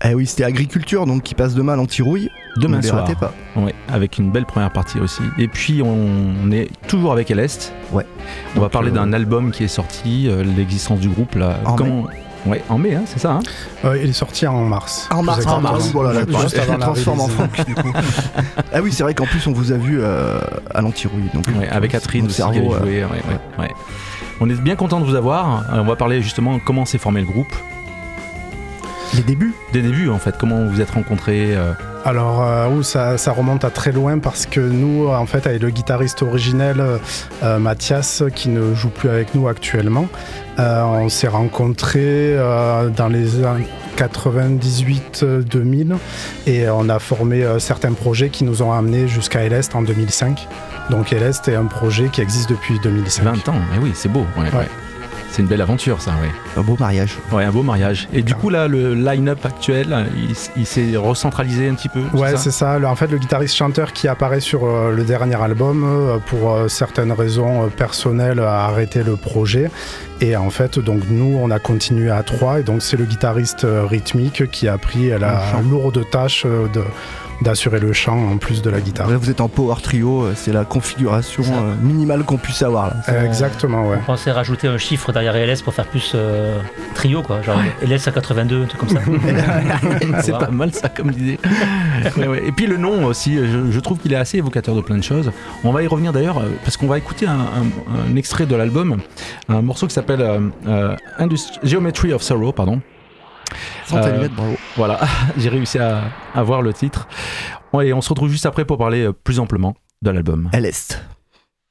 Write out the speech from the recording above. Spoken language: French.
Eh oui, c'était Agriculture, donc qui passe demain à l'Antirouille. Demain ne les soir. ratez pas. Ouais, avec une belle première partie aussi. Et puis on est toujours avec Elest. Ouais. On va parler d'un album qui est sorti, l'existence du groupe là. Ouais, en mai, hein, c'est ça. Hein, il est sorti en mars. En mars. Voilà, juste avant je transforme en franc du coup. Ah oui, c'est vrai qu'en plus on vous a vu à l'Antirouille. Donc, avec Catherine aussi qui avait joué. Ouais. On est bien content de vous avoir. On va parler justement comment s'est formé le groupe. Les débuts. Des débuts en fait, comment vous vous êtes rencontrés. Alors ça remonte à très loin parce que nous, en fait, avec le guitariste originel Mathias, qui ne joue plus avec nous actuellement, on s'est rencontrés dans les années 98-2000 et on a formé certains projets qui nous ont amenés jusqu'à Elest en 2005. Donc Elest est un projet qui existe depuis 2005. 20 ans, mais oui, c'est beau. Ouais. C'est une belle aventure, ça, ouais. Un beau mariage. Ouais, un beau mariage. Et du coup, là, le line-up actuel, il s'est recentralisé un petit peu. Ouais, c'est ça. En fait, le guitariste-chanteur qui apparaît sur le dernier album, pour certaines raisons personnelles, a arrêté le projet. Et en fait, donc nous, on a continué à 3. Et donc, c'est le guitariste rythmique qui a pris la lourde tâche d'assurer le chant en plus de la guitare. Là, vous êtes en power trio, c'est la configuration minimale qu'on puisse avoir là. Exactement, ouais. On pensait rajouter un chiffre derrière LS pour faire plus trio, quoi. Genre LS à 82, un truc comme ça. C'est pas mal ça comme idée. Ouais. Et puis le nom aussi, je trouve qu'il est assez évocateur de plein de choses. On va y revenir d'ailleurs parce qu'on va écouter un extrait de l'album, un morceau qui s'appelle Geometry of Sorrow, pardon. Sans ta lunette, bravo. Voilà, j'ai réussi à voir le titre. Et on se retrouve juste après pour parler plus amplement de l'album. Elest.